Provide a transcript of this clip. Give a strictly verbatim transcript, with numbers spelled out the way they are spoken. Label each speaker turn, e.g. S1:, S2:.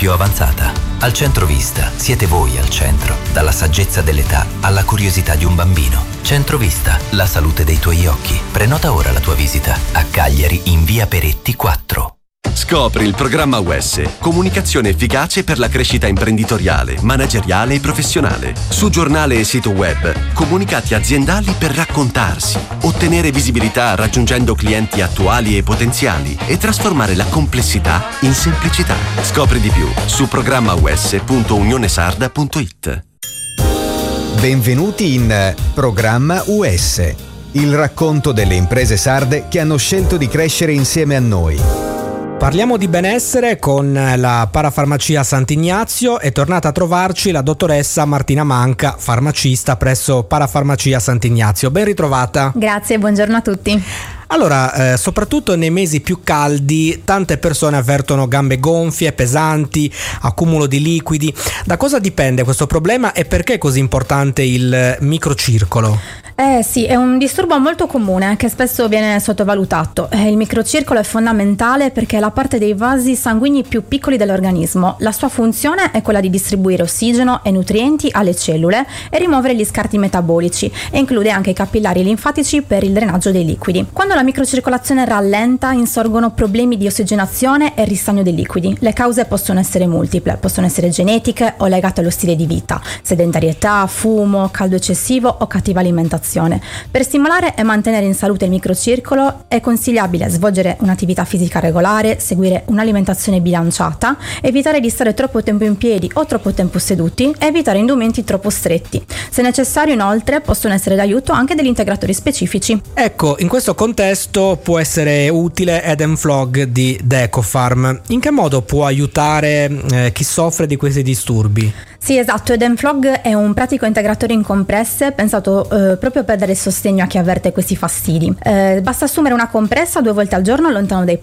S1: più avanzata. Al Centrovista siete voi al centro, dalla saggezza dell'età alla curiosità di un bambino. Centrovista, la salute dei tuoi occhi. Prenota ora la tua visita a Cagliari in via Peretti quattro.
S2: Scopri il programma U S, comunicazione efficace per la crescita imprenditoriale, manageriale e professionale. Su giornale e sito web, comunicati aziendali per raccontarsi, ottenere visibilità raggiungendo clienti attuali e potenziali e trasformare la complessità in semplicità. Scopri di più su programma u s punto unione sarda punto i t.
S3: Benvenuti in Programma U S, il racconto delle imprese sarde che hanno scelto di crescere insieme a noi.
S4: Parliamo di benessere con la Parafarmacia Sant'Ignazio. È tornata a trovarci la dottoressa Martina Manca, farmacista presso Parafarmacia Sant'Ignazio. Ben ritrovata.
S5: Grazie, buongiorno a tutti.
S4: Allora, eh, soprattutto nei mesi più caldi, tante persone avvertono gambe gonfie, pesanti, accumulo di liquidi. Da cosa dipende questo problema e perché è così importante il microcircolo?
S5: Eh sì, è un disturbo molto comune che spesso viene sottovalutato. Eh, il microcircolo è fondamentale perché è la parte dei vasi sanguigni più piccoli dell'organismo. La sua funzione è quella di distribuire ossigeno e nutrienti alle cellule e rimuovere gli scarti metabolici, e include anche i capillari linfatici per il drenaggio dei liquidi. Quando la microcircolazione rallenta, insorgono problemi di ossigenazione e ristagno dei liquidi. Le cause possono essere multiple, possono essere genetiche o legate allo stile di vita, sedentarietà, fumo, caldo eccessivo o cattiva alimentazione. Per stimolare e mantenere in salute il microcircolo è consigliabile svolgere un'attività fisica regolare, seguire un'alimentazione bilanciata, evitare di stare troppo tempo in piedi o troppo tempo seduti e evitare indumenti troppo stretti. Se necessario, inoltre, possono essere d'aiuto anche degli integratori specifici.
S4: Ecco, in questo contesto può essere utile Edenflog di Decofarm. In che modo può aiutare eh, chi soffre di questi disturbi?
S5: Sì, esatto, Edenflog è un pratico integratore in compresse pensato eh, proprio per dare sostegno a chi avverte questi fastidi. Eh, basta assumere una compressa due volte al giorno lontano dai